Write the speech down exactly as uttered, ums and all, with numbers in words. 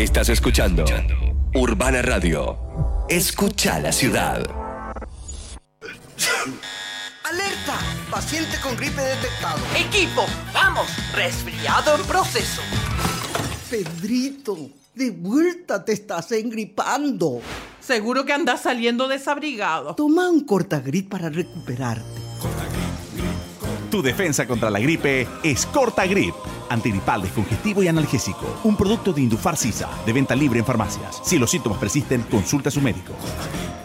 Estás escuchando Urbana Radio. Escucha la ciudad. ¡Alerta! Paciente con gripe detectado. Equipo, vamos, resfriado en proceso. Pedrito, de vuelta te estás engripando. Seguro que andas saliendo desabrigado. Toma un Cortagrip para recuperarte. Tu defensa contra la gripe es Cortagrip. Antigripal, descongestivo y analgésico. Un producto de Indufar Sisa, de venta libre en farmacias. Si los síntomas persisten, consulta a su médico.